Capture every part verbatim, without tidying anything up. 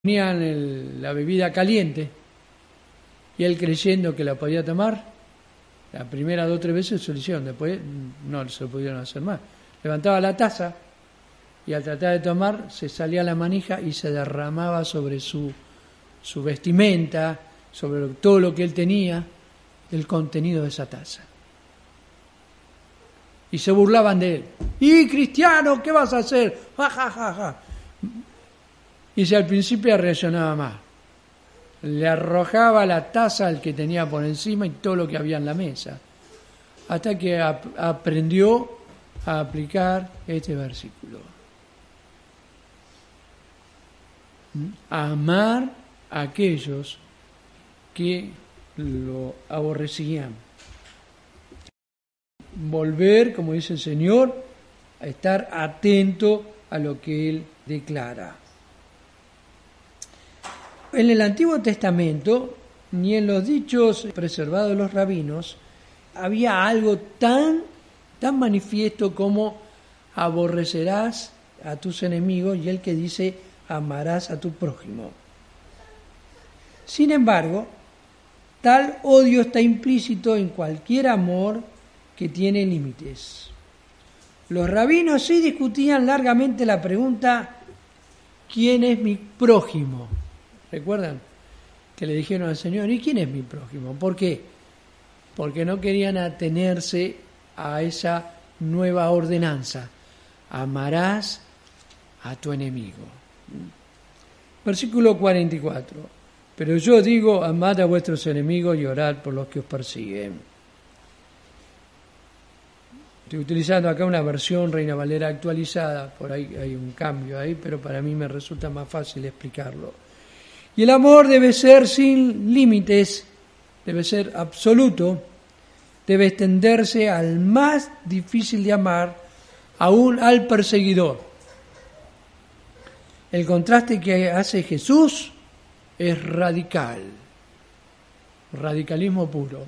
Ponían el, la bebida caliente y él creyendo que la podía tomar, la primera dos o tres veces se lo hicieron, después no se lo pudieron hacer más. Levantaba la taza y al tratar de tomar se salía la manija y se derramaba sobre su, su vestimenta, sobre todo lo que él tenía, el contenido de esa taza. Y se burlaban de él. ¡Y cristiano, qué vas a hacer! ¡Ja, ja, ja, ja! Y si al principio reaccionaba más, le arrojaba la taza al que tenía por encima y todo lo que había en la mesa, hasta que ap- aprendió a aplicar este versículo. Amar a aquellos que lo aborrecían. Volver, como dice el Señor, a estar atento a lo que Él declara. En el Antiguo Testamento, ni en los dichos preservados de los rabinos, había algo tan, tan manifiesto como aborrecerás a tus enemigos y el que dice amarás a tu prójimo. Sin embargo, tal odio está implícito en cualquier amor que tiene límites. Los rabinos sí discutían largamente la pregunta ¿quién es mi prójimo? ¿Recuerdan que le dijeron al Señor, ¿y quién es mi prójimo? ¿Por qué? Porque no querían atenerse a esa nueva ordenanza. Amarás a tu enemigo. Versículo cuarenta y cuatro. Pero yo digo, amad a vuestros enemigos y orad por los que os persiguen. Estoy utilizando acá una versión Reina Valera actualizada, por ahí hay un cambio ahí, pero para mí me resulta más fácil explicarlo. Y el amor debe ser sin límites, debe ser absoluto, debe extenderse al más difícil de amar, aún al perseguidor. El contraste que hace Jesús es radical, radicalismo puro.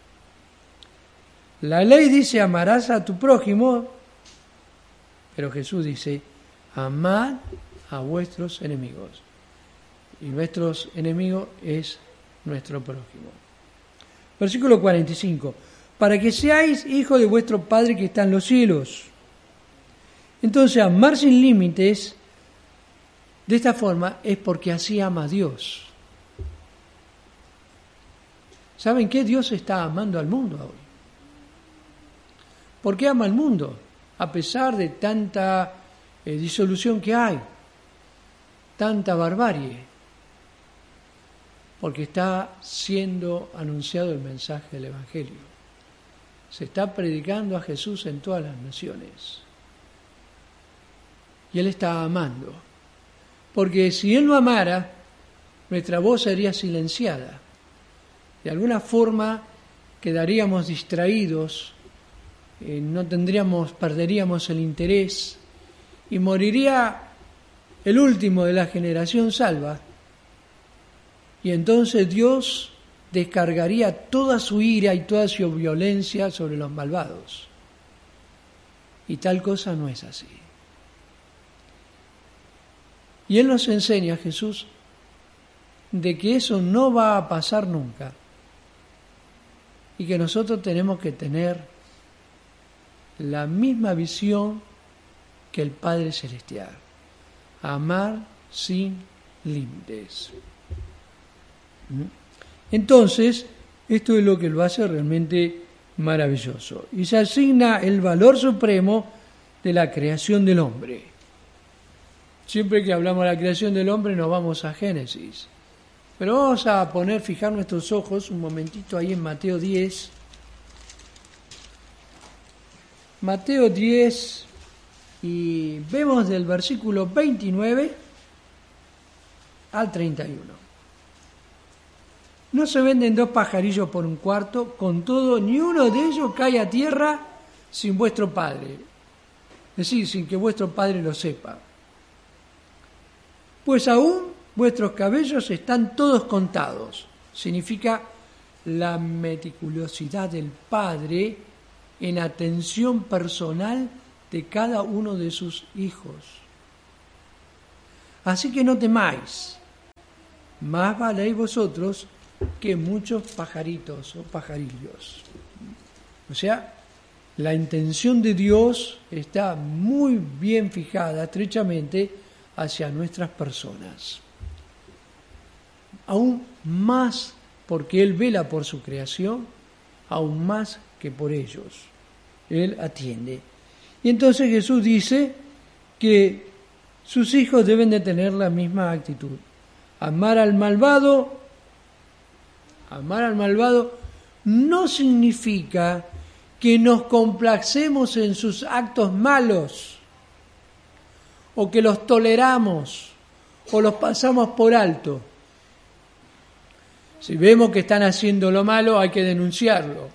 La ley dice amarás a tu prójimo, pero Jesús dice amad a vuestros enemigos. Y nuestros enemigos es nuestro prójimo. Versículo cuarenta y cinco. Para que seáis hijos de vuestro Padre que está en los cielos. Entonces, amar sin límites, de esta forma, es porque así ama a Dios. ¿Saben qué? Dios está amando al mundo hoy. ¿Por qué ama al mundo? A pesar de tanta eh, disolución que hay, tanta barbarie. Porque está siendo anunciado el mensaje del Evangelio. Se está predicando a Jesús en todas las naciones. Y Él está amando. Porque si Él no amara, nuestra voz sería silenciada. De alguna forma quedaríamos distraídos, eh, no tendríamos, perderíamos el interés y moriría el último de la generación salva. Y entonces Dios descargaría toda su ira y toda su violencia sobre los malvados. Y tal cosa no es así. Y Él nos enseña, Jesús, de que eso no va a pasar nunca. Y que nosotros tenemos que tener la misma visión que el Padre Celestial. Amar sin límites. Entonces, esto es lo que lo hace realmente maravilloso. Y se asigna el valor supremo de la creación del hombre. Siempre que hablamos de la creación del hombre nos vamos a Génesis. Pero vamos a poner, fijar nuestros ojos un momentito ahí en Mateo diez. Mateo diez, y vemos del versículo veintinueve al treinta y uno. No se venden dos pajarillos por un cuarto, con todo, ni uno de ellos cae a tierra sin vuestro Padre. Es decir, sin que vuestro Padre lo sepa. Pues aún vuestros cabellos están todos contados. Significa la meticulosidad del Padre en atención personal de cada uno de sus hijos. Así que no temáis. más valéis vosotros que muchos pajaritos o pajarillos. O sea, la intención de Dios está muy bien fijada, estrechamente, hacia nuestras personas. Aún más porque Él vela por su creación, aún más que por ellos. Él atiende. Y entonces Jesús dice que sus hijos deben de tener la misma actitud. Amar al malvado, amar al malvado no significa que nos complacemos en sus actos malos, o que los toleramos, o los pasamos por alto. Si vemos que están haciendo lo malo, hay que denunciarlo.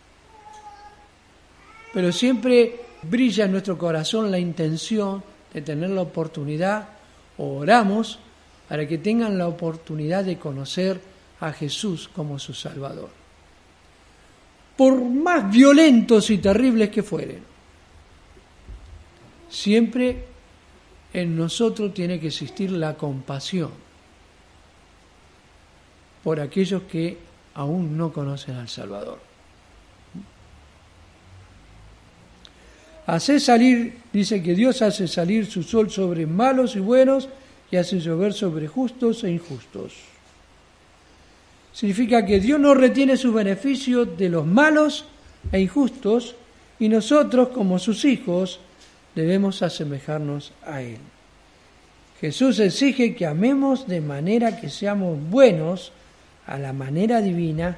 Pero siempre brilla en nuestro corazón la intención de tener la oportunidad, o oramos para que tengan la oportunidad de conocer a Jesús como su Salvador. Por más violentos y terribles que fueren, siempre en nosotros tiene que existir la compasión por aquellos que aún no conocen al Salvador. Hace salir, dice que Dios hace salir su sol sobre malos y buenos y hace llover sobre justos e injustos. Significa que Dios no retiene sus beneficios de los malos e injustos y nosotros, como sus hijos, debemos asemejarnos a Él. Jesús exige que amemos de manera que seamos buenos a la manera divina.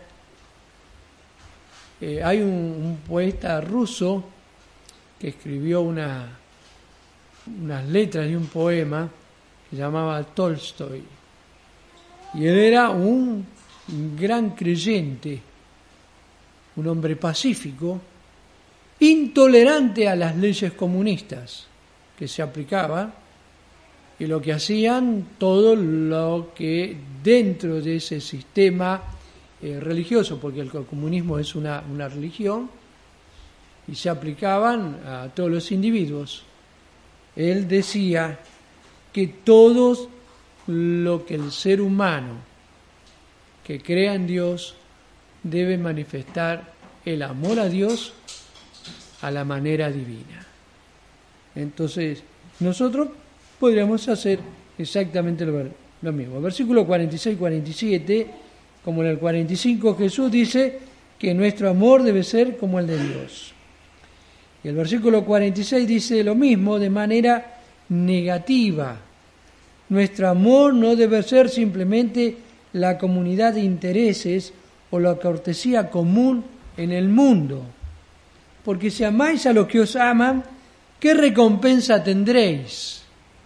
Eh, hay un, un poeta ruso que escribió una, unas letras de un poema que se llamaba Tolstoy. Y él era un gran creyente, un hombre pacífico, intolerante a las leyes comunistas que se aplicaban y lo que hacían todo lo que dentro de ese sistema eh, religioso, porque el comunismo es una, una religión, y se aplicaban a todos los individuos. Él decía que todo lo que el ser humano que crea en Dios debe manifestar el amor a Dios a la manera divina. Entonces, nosotros podríamos hacer exactamente lo, lo mismo. Versículo cuarenta y seis cuarenta y siete, como en el cuarenta y cinco, Jesús dice que nuestro amor debe ser como el de Dios. Y el versículo cuarenta y seis dice lo mismo de manera negativa. Nuestro amor no debe ser simplemente la comunidad de intereses o la cortesía común en el mundo. Porque si amáis a los que os aman, ¿qué recompensa tendréis?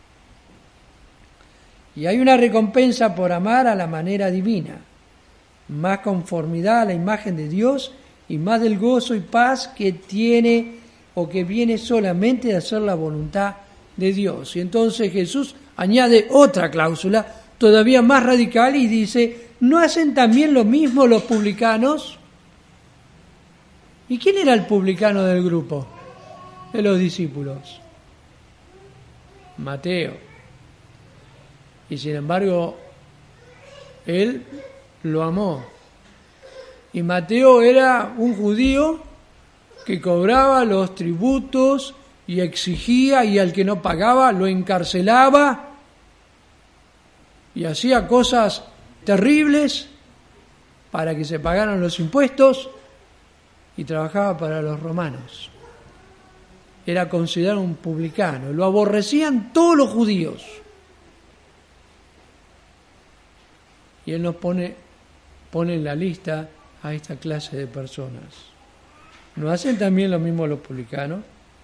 Y hay una recompensa por amar a la manera divina, más conformidad a la imagen de Dios y más del gozo y paz que tiene o que viene solamente de hacer la voluntad de Dios. Y entonces Jesús añade otra cláusula todavía más radical y dice, ¿no hacen también lo mismo los publicanos? ¿Y quién era el publicano del grupo de los discípulos? Mateo. Y sin embargo, él lo amó. Y Mateo era un judío que cobraba los tributos y exigía, y al que no pagaba lo encarcelaba y hacía cosas terribles para que se pagaran los impuestos, y trabajaba para los romanos. Era considerado un publicano, lo aborrecían todos los judíos. Y él nos pone, pone en la lista a esta clase de personas. ¿No hacen también lo mismo los publicanos?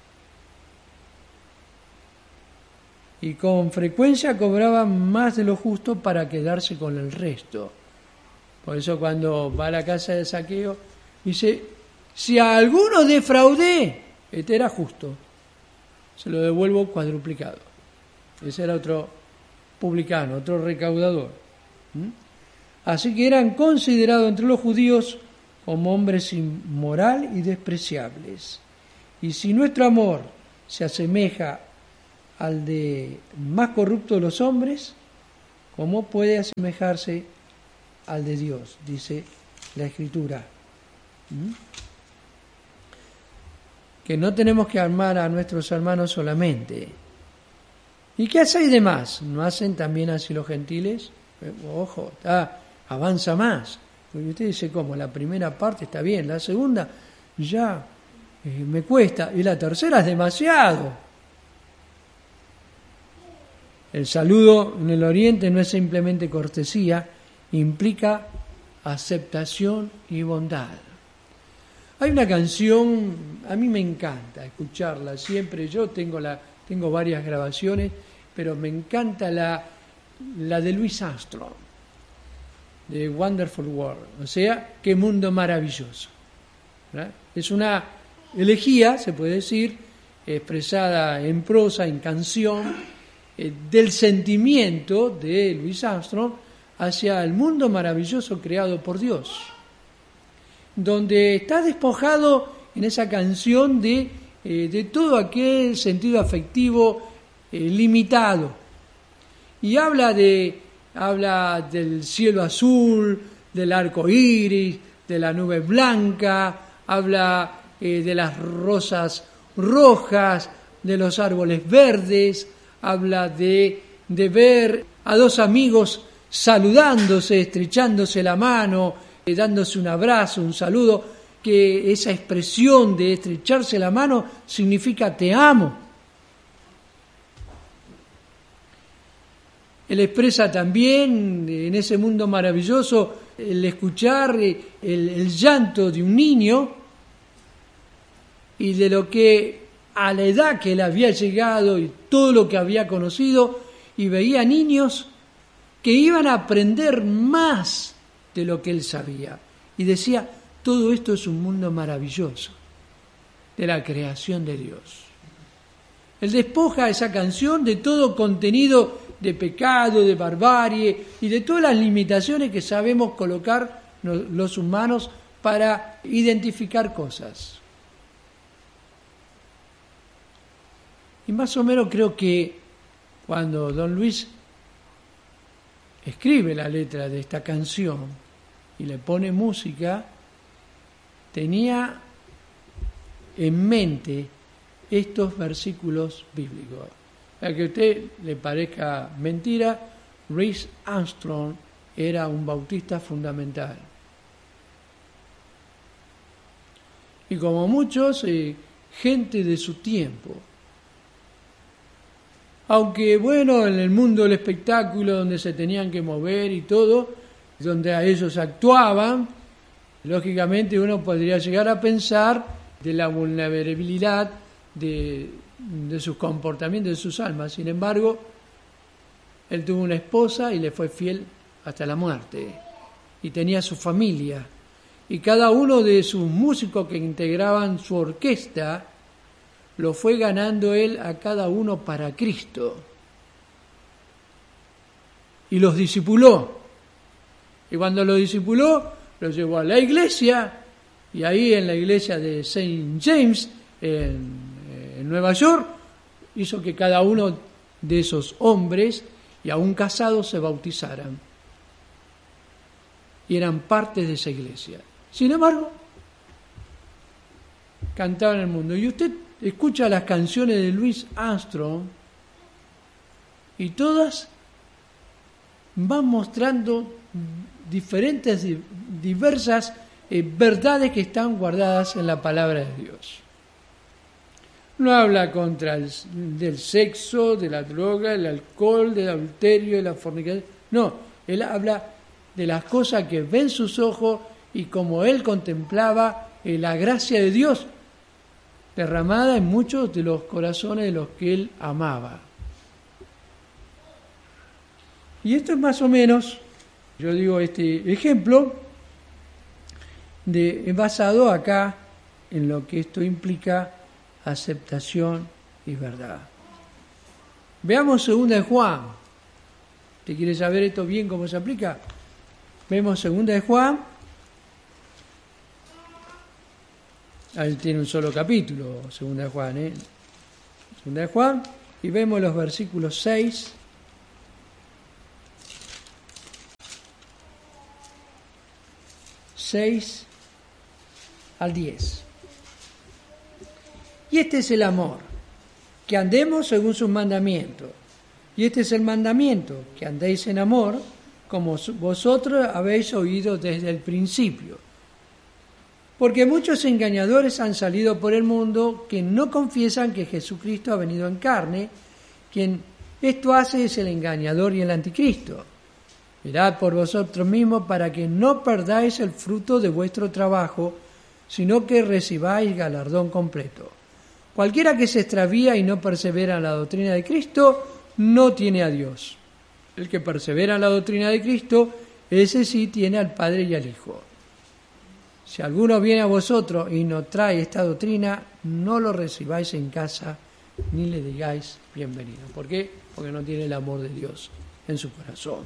Y con frecuencia cobraban más de lo justo para quedarse con el resto. Por eso cuando va a la casa de Zaqueo, dice, si a alguno defraudé, este era justo, se lo devuelvo cuadruplicado. Ese era otro publicano, otro recaudador. ¿Mm? Así que eran considerados entre los judíos como hombres inmoral y despreciables. Y si nuestro amor se asemeja al de más corrupto de los hombres, ¿Cómo puede asemejarse al de Dios? Dice la Escritura. ¿Mm? Que no tenemos que amar a nuestros hermanos solamente. ¿Y qué hacéis de más? ¿No hacen también así los gentiles? Eh, ojo, está, avanza más. Porque usted dice, ¿cómo? La primera parte está bien, la segunda ya eh, me cuesta, y la tercera es demasiado. El saludo en el Oriente no es simplemente cortesía, implica aceptación y bondad. Hay una canción, a mí me encanta escucharla siempre, yo tengo, la, tengo varias grabaciones, pero me encanta la, la de Louis Armstrong, de Wonderful World, o sea, qué mundo maravilloso. ¿Verdad? Es una elegía, se puede decir, expresada en prosa, en canción, eh, del sentimiento de Louis Armstrong hacia el mundo maravilloso creado por Dios, donde está despojado en esa canción de, eh, de todo aquel sentido afectivo eh, limitado. Y habla, de, habla del cielo azul, del arco iris, de la nube blanca, habla eh, de las rosas rojas, de los árboles verdes, habla de, de ver a dos amigos saludándose, estrechándose la mano, dándose un abrazo, un saludo, que esa expresión de estrecharse la mano significa te amo. Él expresa también en ese mundo maravilloso el escuchar el, el llanto de un niño y de lo que a la edad que él había llegado y todo lo que había conocido, y veía niños que iban a aprender más de lo que él sabía. Y decía, todo esto es un mundo maravilloso de la creación de Dios. Él despoja esa canción de todo contenido de pecado, de barbarie y de todas las limitaciones que sabemos colocar los humanos para identificar cosas. Y más o menos creo que cuando don Luis escribe la letra de esta canción y le pone música, tenía en mente estos versículos bíblicos. Para que a usted le parezca mentira, Louis Armstrong era un bautista fundamental. Y como muchos, eh, gente de su tiempo. Aunque bueno, en el mundo del espectáculo donde se tenían que mover y todo, donde a ellos actuaban, lógicamente uno podría llegar a pensar de la vulnerabilidad de, de sus comportamientos, de sus almas. Sin embargo, él tuvo una esposa y le fue fiel hasta la muerte. Y tenía su familia. Y cada uno de sus músicos que integraban su orquesta lo fue ganando él a cada uno para Cristo. Y los discipuló. Y cuando los discipuló, los llevó a la iglesia, y ahí en la iglesia de Saint James, en, en Nueva York, hizo que cada uno de esos hombres, y aún casados, se bautizaran. Y eran parte de esa iglesia. Sin embargo, cantaban en el mundo. Y usted escucha las canciones de Louis Armstrong y todas van mostrando diferentes, diversas eh, verdades que están guardadas en la palabra de Dios. No habla contra el del sexo, de la droga, el alcohol, del adulterio, de la fornicación. No, él habla de las cosas que ven sus ojos y como él contemplaba eh, la gracia de Dios derramada en muchos de los corazones de los que él amaba. Y esto es más o menos, yo digo, este ejemplo de basado acá en lo que esto implica aceptación y verdad. Veamos segunda de Juan. ¿Usted quiere saber esto bien cómo se aplica? Vemos segunda de Juan. Ahí tiene un solo capítulo, segunda de Juan, ¿eh? Segunda de Juan, y vemos los versículos seis seis al diez. Y este es el amor, que andemos según sus mandamientos. Y este es el mandamiento, que andéis en amor, como vosotros habéis oído desde el principio. Porque muchos engañadores han salido por el mundo que no confiesan que Jesucristo ha venido en carne. Quien esto hace es el engañador y el anticristo. Mirad por vosotros mismos para que no perdáis el fruto de vuestro trabajo, sino que recibáis galardón completo. Cualquiera que se extravía y no persevera en la doctrina de Cristo, no tiene a Dios. El que persevera en la doctrina de Cristo, ese sí tiene al Padre y al Hijo. Si alguno viene a vosotros y no trae esta doctrina, no lo recibáis en casa, ni le digáis bienvenido. ¿Por qué? Porque no tiene el amor de Dios en su corazón.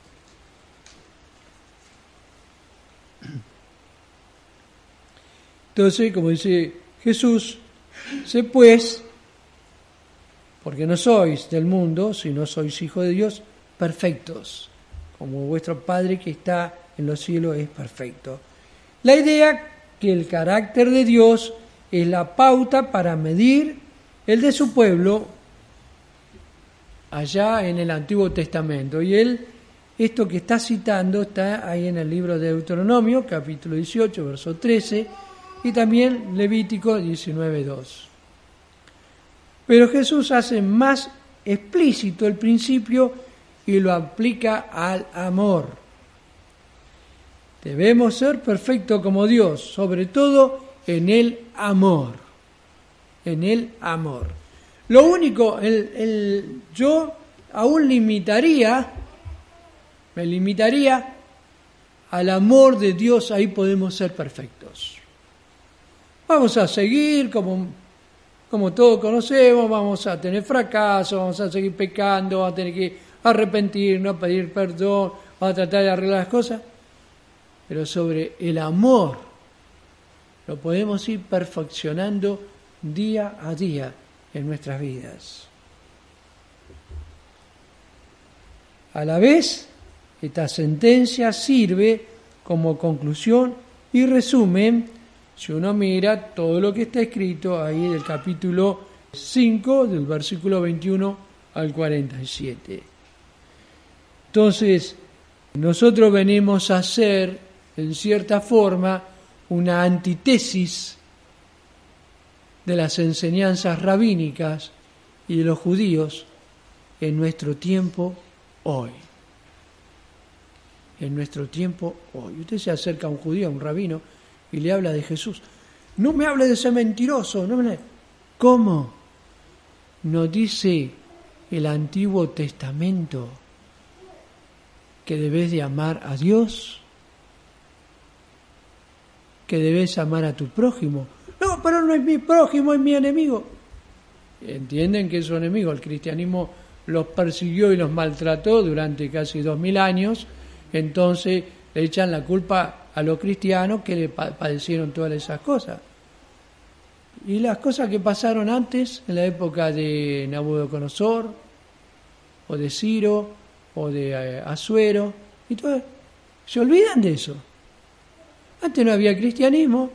Entonces, como dice Jesús, sé pues, porque no sois del mundo, sino sois hijos de Dios, perfectos, como vuestro Padre que está en los cielos es perfecto. La idea que el carácter de Dios es la pauta para medir el de su pueblo allá en el Antiguo Testamento. Y él, esto que está citando, está ahí en el libro de Deuteronomio, capítulo dieciocho, verso trece, y también Levítico diecinueve, dos. Pero Jesús hace más explícito el principio y lo aplica al amor. Debemos ser perfectos como Dios, sobre todo en el amor. En el amor. Lo único, el, el, yo aún limitaría, me limitaría al amor de Dios, ahí podemos ser perfectos. Vamos a seguir como, como todos conocemos, vamos a tener fracaso, vamos a seguir pecando, vamos a tener que arrepentirnos, pedir perdón, vamos a tratar de arreglar las cosas. Pero sobre el amor lo podemos ir perfeccionando día a día en nuestras vidas. A la vez, esta sentencia sirve como conclusión y resumen si uno mira todo lo que está escrito ahí del capítulo cinco, del versículo veintiuno al cuarenta y siete. Entonces, nosotros venimos a hacer, en cierta forma, una antítesis de las enseñanzas rabínicas y de los judíos en nuestro tiempo hoy. En nuestro tiempo hoy. Usted se acerca a un judío, a un rabino, y le habla de Jesús. No me hable de ese mentiroso. No me... ¿Cómo? ¿No dice el Antiguo Testamento que debes de amar a Dios? Que debes amar a tu prójimo. No, pero no es mi prójimo, es mi enemigo. Entienden que es su enemigo. El cristianismo los persiguió y los maltrató durante casi dos mil años. Entonces le echan la culpa a los cristianos que le padecieron todas esas cosas. Y las cosas que pasaron antes, en la época de Nabucodonosor, o de Ciro, o de eh, Asuero, y todo, se olvidan de eso. Antes no había cristianismo,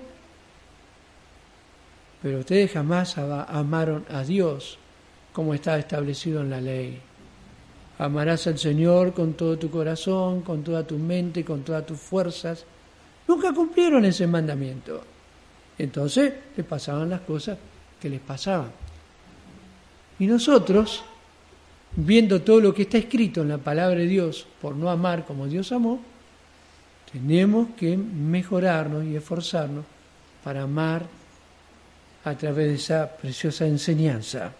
pero ustedes jamás amaron a Dios como está establecido en la ley. Amarás al Señor con todo tu corazón, con toda tu mente, con todas tus fuerzas. Nunca cumplieron ese mandamiento. Entonces les pasaban las cosas que les pasaban. Y nosotros, viendo todo lo que está escrito en la palabra de Dios, por no amar como Dios amó, tenemos que mejorarnos y esforzarnos para amar a través de esa preciosa enseñanza.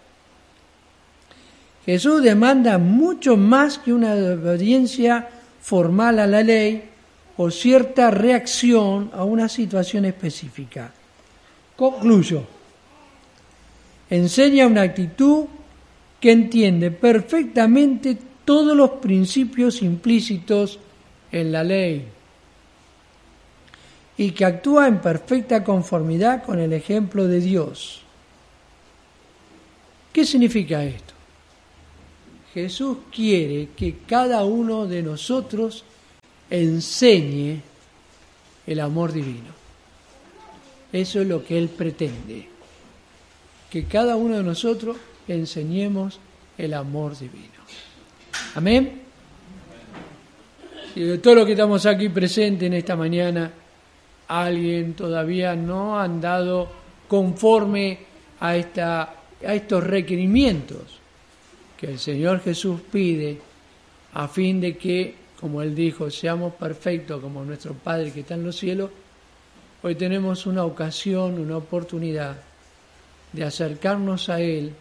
Jesús demanda mucho más que una obediencia formal a la ley o cierta reacción a una situación específica. Concluyo. Enseña una actitud que entiende perfectamente todos los principios implícitos en la ley y que actúa en perfecta conformidad con el ejemplo de Dios. ¿Qué significa esto? Jesús quiere que cada uno de nosotros enseñe el amor divino. Eso es lo que Él pretende, que cada uno de nosotros enseñemos el amor divino. Amén. Y de todos los que estamos aquí presentes en esta mañana, alguien todavía no ha andado conforme a, esta, a estos requerimientos que el Señor Jesús pide a fin de que, como Él dijo, seamos perfectos como nuestro Padre que está en los cielos. Hoy tenemos una ocasión, una oportunidad de acercarnos a Él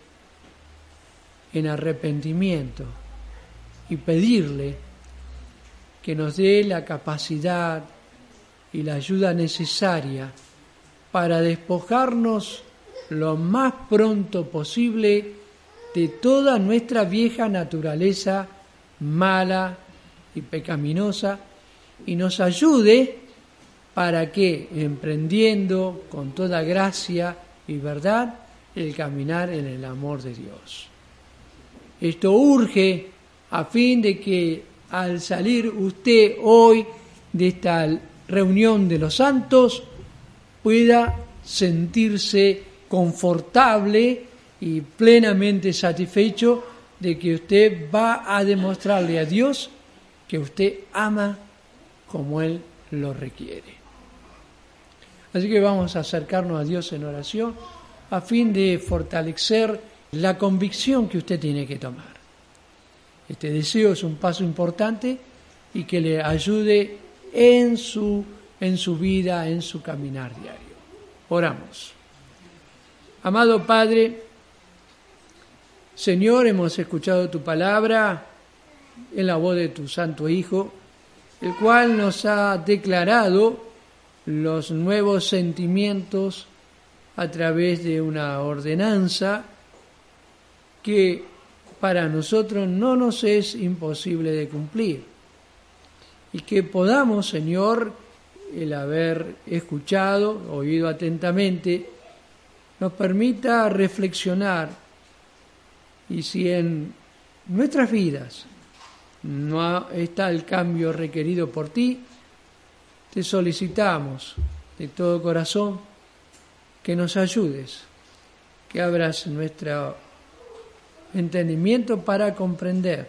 en arrepentimiento y pedirle que nos dé la capacidad y la ayuda necesaria para despojarnos lo más pronto posible de toda nuestra vieja naturaleza mala y pecaminosa, y nos ayude para que, emprendiendo con toda gracia y verdad, el caminar en el amor de Dios. Esto urge a fin de que al salir usted hoy de esta reunión de los santos pueda sentirse confortable y plenamente satisfecho de que usted va a demostrarle a Dios que usted ama como Él lo requiere. Así que vamos a acercarnos a Dios en oración a fin de fortalecer la convicción que usted tiene que tomar. Este deseo es un paso importante y que le ayude en su, en su vida, en su caminar diario. Oramos. Amado Padre, Señor, hemos escuchado tu palabra en la voz de tu Santo Hijo, el cual nos ha declarado los nuevos sentimientos a través de una ordenanza que para nosotros no nos es imposible de cumplir. Y que podamos, Señor, el haber escuchado, oído atentamente, nos permita reflexionar, y si en nuestras vidas no está el cambio requerido por ti, te solicitamos de todo corazón que nos ayudes, que abras nuestro entendimiento para comprender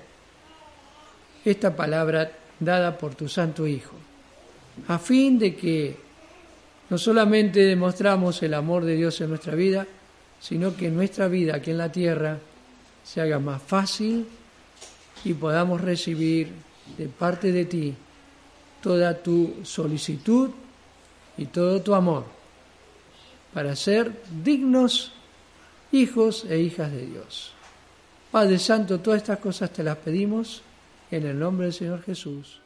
esta palabra dada por tu Santo Hijo, a fin de que no solamente demostramos el amor de Dios en nuestra vida, sino que nuestra vida aquí en la tierra se haga más fácil y podamos recibir de parte de ti toda tu solicitud y todo tu amor para ser dignos hijos e hijas de Dios. Padre Santo, todas estas cosas te las pedimos en el nombre del Señor Jesús.